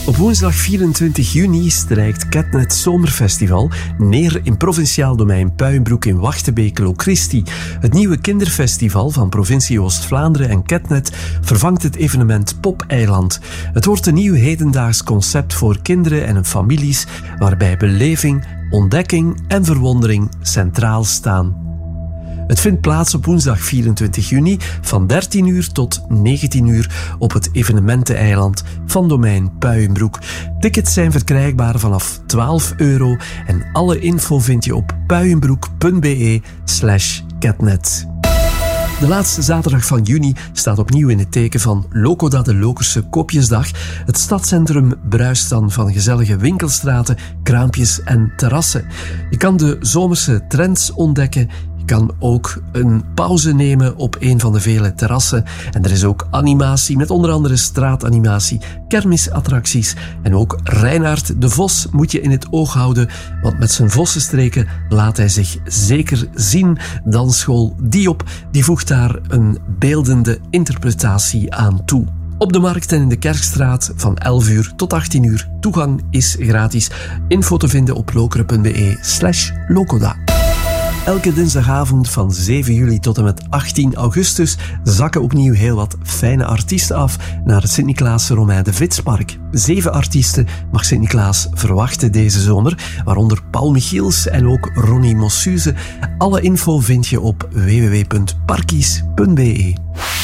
Op woensdag 24 juni strijkt Ketnet Zomerfestival neer in provinciaal domein Puijenbroek in Wachtenbeek-Lochristi. Het nieuwe kinderfestival van provincie Oost-Vlaanderen en Ketnet vervangt het evenement Popeiland. Het wordt een nieuw hedendaags concept voor kinderen en hun families, waarbij beleving, ontdekking en verwondering centraal staan. Het vindt plaats op woensdag 24 juni van 13 uur tot 19 uur op het evenementeneiland van domein Puijenbroek. Tickets zijn verkrijgbaar vanaf €12 en alle info vind je op puijenbroek.be/ketnet. De laatste zaterdag van juni staat opnieuw in het teken van Lokoda, de Lokerse Koopjesdag. Het stadscentrum bruist dan van gezellige winkelstraten, kraampjes en terrassen. Je kan de zomerse trends ontdekken. Je kan ook een pauze nemen op een van de vele terrassen. En er is ook animatie, met onder andere straatanimatie, kermisattracties. En ook Reinaard de Vos moet je in het oog houden, want met zijn vossenstreken laat hij zich zeker zien. Dansschool Diop, die voegt daar een beeldende interpretatie aan toe. Op de markt en in de Kerkstraat van 11 uur tot 18 uur. Toegang is gratis. Info te vinden op lokeren.be/lokoda. Elke dinsdagavond van 7 juli tot en met 18 augustus zakken opnieuw heel wat fijne artiesten af naar het Sint-Niklaas Romein de Vitspark. 7 artiesten mag Sint-Niklaas verwachten deze zomer, waaronder Paul Michiels en ook Ronnie Mossuze. Alle info vind je op www.parkies.be.